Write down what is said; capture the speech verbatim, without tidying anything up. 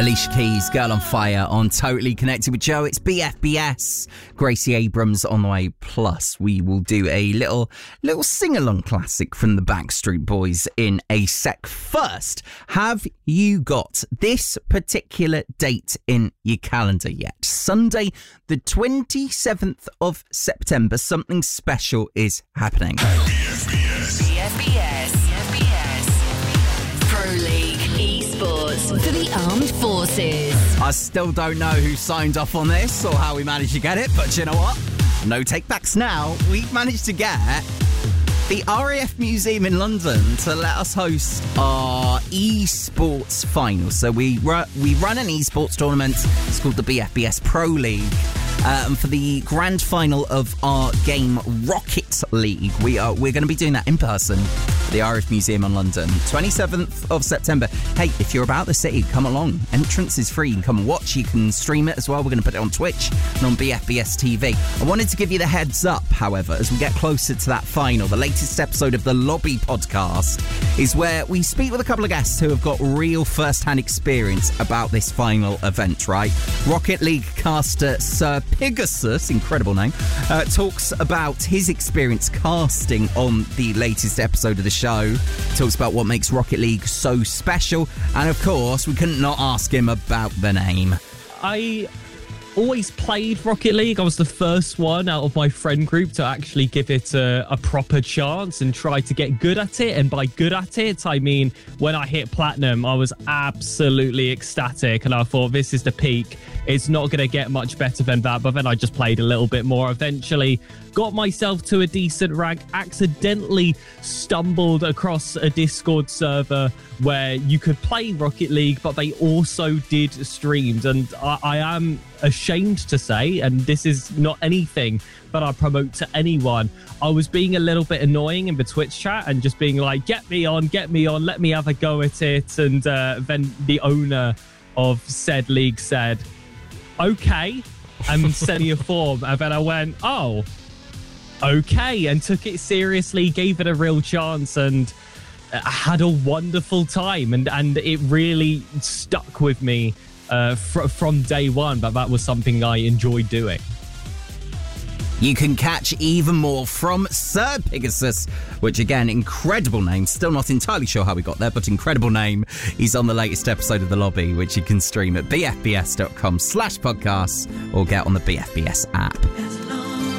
Alicia Keys, Girl on Fire on Totally Connected with Joe. It's B F B S. Gracie Abrams on the way. Plus, we will do a little little sing-along classic from the Backstreet Boys in a sec. First, have you got this particular date in your calendar yet? Sunday, the twenty-seventh of September. Something special is happening. B F B S. B F B S. B F B S. Pro League Esports for the Armed Forces. I still don't know who signed off on this or how we managed to get it, but you know what? No take-backs now. We've managed to get the R A F Museum in London to let us host our esports final. So we ru- we run an esports tournament. It's called the B F B S Pro League. Uh, and for the grand final of our game, Rocket League, we are we're going to be doing that in person at the R A F Museum in London, twenty-seventh of September. Hey, if you're about the city, come along. Entrance is free. You can come and watch. You can stream it as well. We're going to put it on Twitch and on B F B S T V. I wanted to give you the heads up, however, as we get closer to that final. The latest episode of the Lobby podcast is where we speak with a couple of guests who have got real first-hand experience about this final event, right? Rocket League caster Sir Pegasus, incredible name, uh, talks about his experience casting on the latest episode of the show. Talks about what makes Rocket League so special. And of course, we couldn't not ask him about the name. I always played Rocket League. I was the first one out of my friend group to actually give it a, a proper chance and try to get good at it. And by good at it, I mean when I hit platinum, I was absolutely ecstatic. And I thought, this is the peak. It's not going to get much better than that. But then I just played a little bit more. Eventually got myself to a decent rank, accidentally stumbled across a Discord server where you could play Rocket League, but they also did streams. And I, I am ashamed to say, and this is not anything that I promote to anyone, I was being a little bit annoying in the Twitch chat and just being like, get me on, get me on, let me have a go at it. And uh, then the owner of said league said, okay, and sent me a form. And then I went, oh, okay, and took it seriously, gave it a real chance, and had a wonderful time. And, and it really stuck with me uh, fr- from day one, but that was something I enjoyed doing. You can catch even more from Sir Pegasus, which again, incredible name. Still not entirely sure how we got there, but incredible name. He's on the latest episode of The Lobby, which you can stream at bfbs.com slash podcasts or get on the B F B S app.